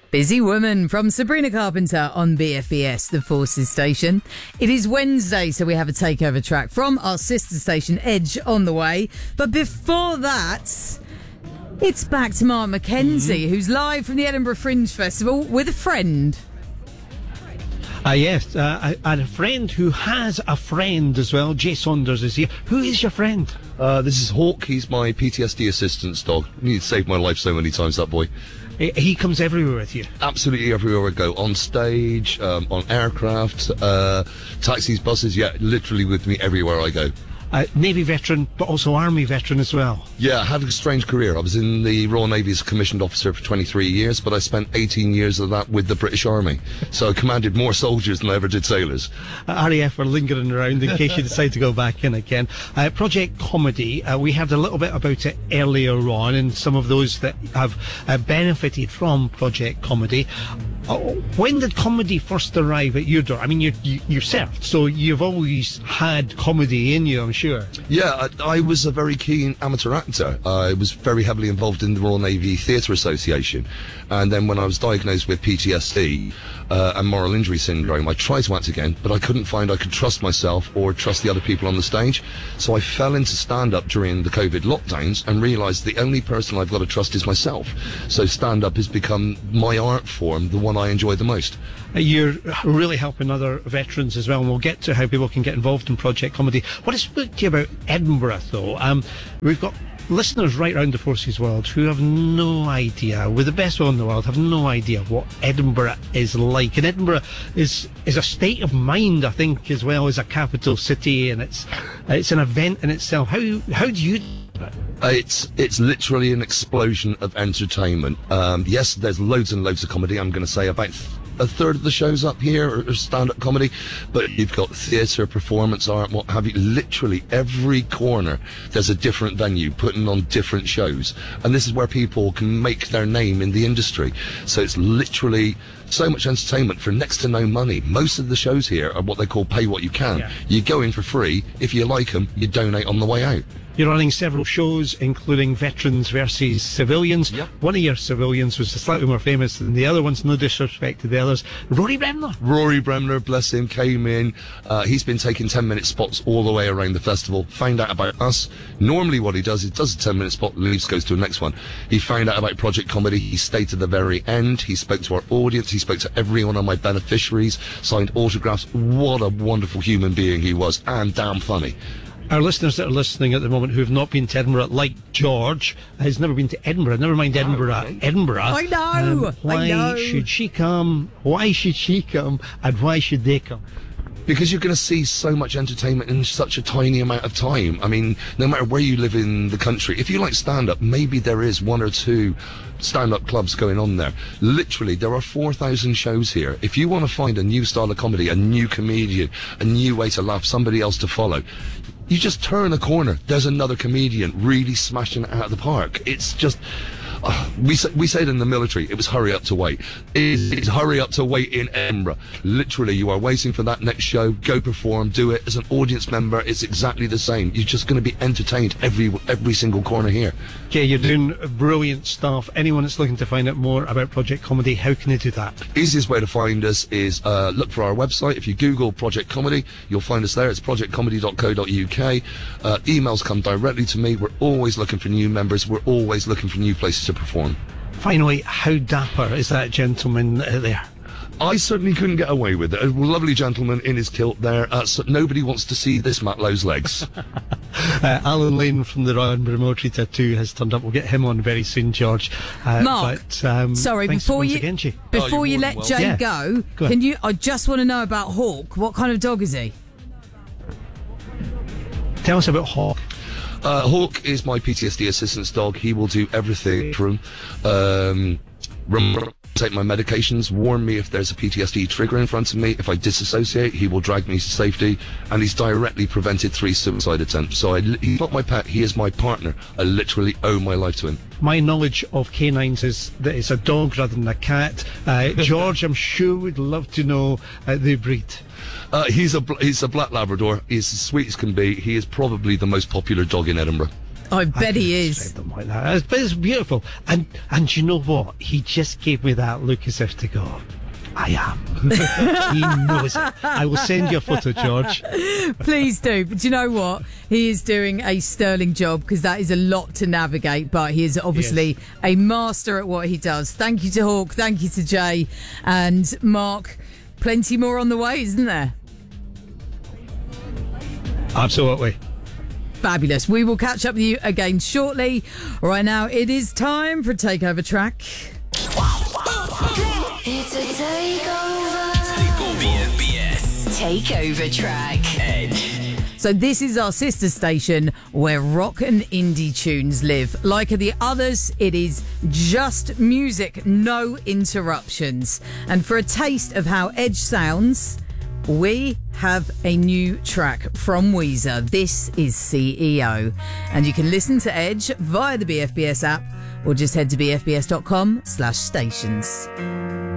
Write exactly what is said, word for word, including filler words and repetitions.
Busy Woman from Sabrina Carpenter on B F B S, the Forces station. It is Wednesday, so we have a takeover track from our sister station, Edge, on the way. But before that, it's back to Mark McKenzie, mm-hmm. who's live from the Edinburgh Fringe Festival with a friend. Uh, yes, uh, I, I had a friend who has a friend as well. Jay Saunders is here. Who is your friend? Uh, this is Hawk. He's my P T S D assistance dog. He saved my life so many times, that boy. He comes everywhere with you? Absolutely everywhere I go. On stage, um, on aircraft, uh, taxis, buses, yeah, literally with me everywhere I go. Uh, Navy veteran, but also Army veteran as well. Yeah, I had a strange career. I was in the Royal Navy as a commissioned officer for twenty-three years, but I spent eighteen years of that with the British Army. So I commanded more soldiers than I ever did sailors. Uh, R A F are lingering around in case you decide to go back in again. Uh, Project Comedy, uh, we heard a little bit about it earlier on, and some of those that have uh, benefited from Project Comedy. Uh, when did comedy first arrive at your door? I mean, you, you, you served, so you've always had comedy in you, I'm sure. Yeah, I, I was a very keen amateur actor. I was very heavily involved in the Royal Navy Theatre Association. And then when I was diagnosed with P T S D uh, and moral injury syndrome, I tried to act again, but I couldn't find I could trust myself or trust the other people on the stage. So I fell into stand-up during the COVID lockdowns and realised the only person I've got to trust is myself. So stand-up has become my art form, the one I enjoy the most. You're really helping other veterans as well, and we'll get to how people can get involved in Project Comedy. What is spoke to you about Edinburgh, though? Um, we've got listeners right around the Forces world who have no idea, with the best will in the world, have no idea what Edinburgh is like. And Edinburgh is is a state of mind, I think, as well as a capital city, and it's it's an event in itself. How how do you... Uh, it's it's literally an explosion of entertainment. Um, yes, there's loads and loads of comedy. I'm going to say about th- a third of the shows up here are, are stand-up comedy, but you've got theatre, performance art, what have you. Literally every corner there's a different venue putting on different shows, and this is where people can make their name in the industry. So it's literally so much entertainment for next to no money. Most of the shows here are what they call pay what you can. Yeah. You go in for free. If you like them, you donate on the way out. You're running several shows, including Veterans versus Civilians. Yep. One of your civilians was slightly more famous than the other ones, no disrespect to the others. Rory Bremner. Rory Bremner, bless him, came in. Uh, he's been taking ten-minute spots all the way around the festival, found out about us. Normally what he does, he does a ten-minute spot, leaves, goes to the next one. He found out about Project Comedy. He stayed to the very end. He spoke to our audience. He spoke to every one of my beneficiaries, signed autographs. What a wonderful human being he was, and damn funny. Our listeners that are listening at the moment who have not been to Edinburgh, like George, has never been to Edinburgh. Never mind Edinburgh. Oh, okay. Edinburgh. I know. Um, why I know. should she come? Why should she come? And why should they come? Because you're going to see so much entertainment in such a tiny amount of time. I mean, no matter where you live in the country, if you like stand-up, maybe there is one or two stand-up clubs going on there. Literally, there are four thousand shows here. If you want to find a new style of comedy, a new comedian, a new way to laugh, somebody else to follow, you just turn a corner, there's another comedian really smashing it out of the park. It's just... Uh, we say, we say it in the military, it was hurry up to wait. It, it's hurry up to wait in Edinburgh. Literally, you are waiting for that next show, go perform, do it. As an audience member, it's exactly the same. You're just going to be entertained every every single corner here. Okay, you're doing brilliant stuff. Anyone that's looking to find out more about Project Comedy, how can they do that? Easiest way to find us is uh, look for our website. If you Google Project Comedy, you'll find us there. It's project comedy dot co dot U K. Uh, emails come directly to me. We're always looking for new members. We're always looking for new places to perform. Finally, how dapper is that gentleman uh, there? I certainly couldn't get away with it. A lovely gentleman in his kilt there. Uh, so nobody wants to see this Matt Lowe's legs. uh, Alan Lane from the Royal Edinburgh Military Tattoo has turned up. We'll get him on very soon, George. Uh, Mark, but, um, sorry, before you again, before oh, you let Jay yeah. go, go can you? I just want to know about Hawk. What kind of dog is he? Tell us about Hawk. Uh, Hawk is my P T S D assistance dog. He will do everything from um, rem- take my medications, warn me if there's a P T S D trigger in front of me. If I disassociate, he will drag me to safety, and he's directly prevented three suicide attempts. So I, he's not my pet, he is my partner. I literally owe my life to him. My knowledge of canines is that it's a dog rather than a cat. Uh, George, I'm sure would love to know uh, the breed. Uh, he's a he's a black Labrador. He's as sweet as can be. He is probably the most popular dog in Edinburgh. I bet he couldn't is. describe them like that. It's, but it's beautiful. And and you know what? He just gave me that look as if to go, I am. He knows it. I will send you a photo, George. Please do. But you know what? He is doing a sterling job because that is a lot to navigate, but he is obviously Yes. a master at what he does. Thank you to Hawk. Thank you to Jay and Mark. Plenty more on the way, isn't there? Absolutely. Fabulous. We will catch up with you again shortly. Right now, it is time for a takeover track. It's a takeover. B F B S. Takeover track. Edge. So this is our sister station where rock and indie tunes live. Like the others, it is just music, no interruptions. And for a taste of how Edge sounds, we have a new track from Weezer. This is C E O. And you can listen to Edge via the B F B S app or just head to bfbs.com slash stations.